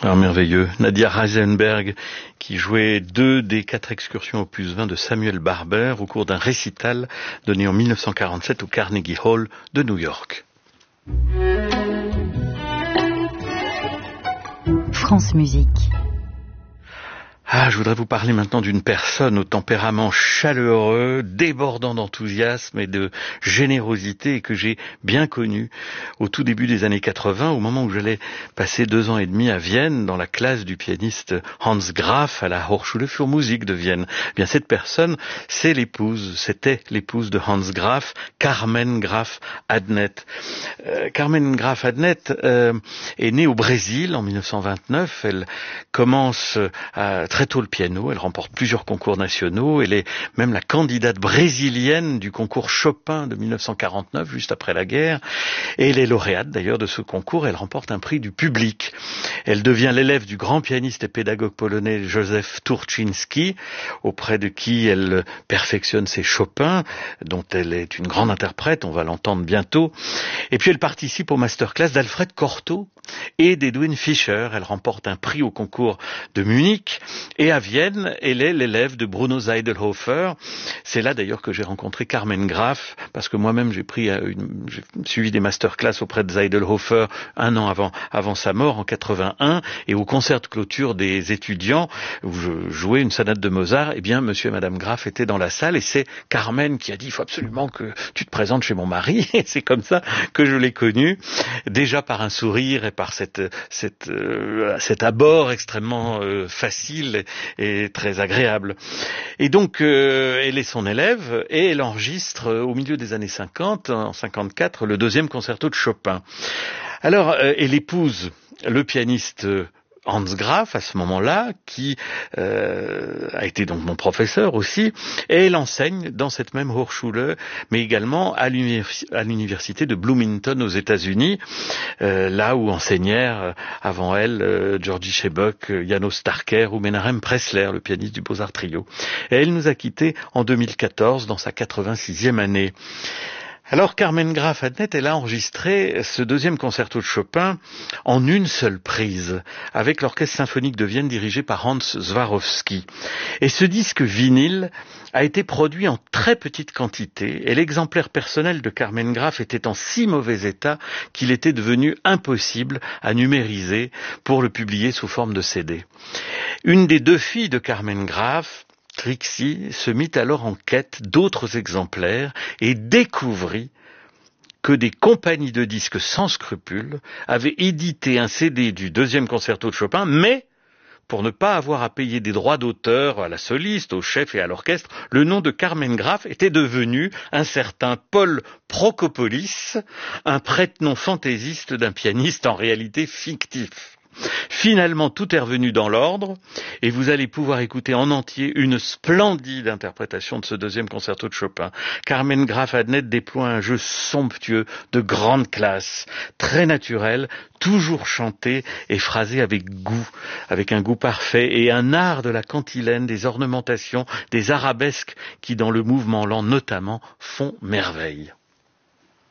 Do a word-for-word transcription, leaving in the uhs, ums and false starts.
Alors merveilleux, Nadia Reisenberg qui jouait deux des quatre excursions opus vingt de Samuel Barber au cours d'un récital donné en mille neuf cent quarante-sept au Carnegie Hall de New York. France Musique. Ah, je voudrais vous parler maintenant d'une personne au tempérament chaleureux, débordant d'enthousiasme et de générosité et que j'ai bien connue au tout début des années quatre-vingts, au moment où j'allais passer deux ans et demi à Vienne dans la classe du pianiste Hans Graf à la Hochschule für Musik de Vienne. Eh bien, cette personne, c'est l'épouse, c'était l'épouse de Hans Graf, Carmen Graf Adnet. Euh, Carmen Graf Adnet euh, est née au Brésil en mille neuf cent vingt-neuf. Elle commence à très tôt le piano, elle remporte plusieurs concours nationaux, elle est même la candidate brésilienne du concours Chopin de mille neuf cent quarante-neuf, juste après la guerre, et elle est lauréate d'ailleurs de ce concours, elle remporte un prix du public. Elle devient l'élève du grand pianiste et pédagogue polonais Józef Turczynski, auprès de qui elle perfectionne ses Chopins, dont elle est une grande interprète, on va l'entendre bientôt, et puis elle participe au masterclass d'Alfred Cortot et d'Edwin Fischer, elle remporte un prix au concours de Munich, et à Vienne, elle est l'élève de Bruno Zeidelhofer. C'est là d'ailleurs que j'ai rencontré Carmen Graf, parce que moi-même j'ai pris une, j'ai suivi des masterclass auprès de Zeidelhofer un an avant, avant sa mort en quatre-vingt-un, et au concert de clôture des étudiants où je jouais une sonate de Mozart, eh bien monsieur et madame Graf étaient dans la salle et c'est Carmen qui a dit il faut absolument que tu te présentes chez mon mari, et c'est comme ça que je l'ai connue, déjà par un sourire et par cette, cette, euh, cet abord extrêmement euh, facile et très agréable. Et donc, euh, elle est son élève et elle enregistre euh, au milieu des années cinquante, en cinquante-quatre, le deuxième concerto de Chopin. Alors, euh, elle épouse le pianiste euh, Hans Graf, à ce moment-là, qui euh, a été donc mon professeur aussi, et elle enseigne dans cette même Hochschule, mais également à, l'univers- à l'université de Bloomington aux États-Unis, euh, là où enseignèrent euh, avant elle euh, Georgy Shebuck, euh, János Starker ou Menachem Pressler, le pianiste du Beaux-Arts Trio. Et elle nous a quittés en deux mille quatorze, dans sa quatre-vingt-sixième année. Alors Carmen Graf Adnet, elle a enregistré ce deuxième concerto de Chopin en une seule prise, avec l'orchestre symphonique de Vienne dirigé par Hans Swarowski. Et ce disque vinyle a été produit en très petite quantité, et l'exemplaire personnel de Carmen Graf était en si mauvais état qu'il était devenu impossible à numériser pour le publier sous forme de C D. Une des deux filles de Carmen Graf, Trixie, se mit alors en quête d'autres exemplaires et découvrit que des compagnies de disques sans scrupules avaient édité un C D du deuxième concerto de Chopin, mais pour ne pas avoir à payer des droits d'auteur à la soliste, au chef et à l'orchestre, le nom de Carmen Graf était devenu un certain Paul Prokopolis, un prête-nom fantaisiste d'un pianiste en réalité fictif. Finalement, tout est revenu dans l'ordre et vous allez pouvoir écouter en entier une splendide interprétation de ce deuxième concerto de Chopin. Carmen Graf Adnet déploie un jeu somptueux, de grande classe, très naturel, toujours chanté et phrasé avec goût, avec un goût parfait et un art de la cantilène, des ornementations, des arabesques qui, dans le mouvement lent notamment, font merveille.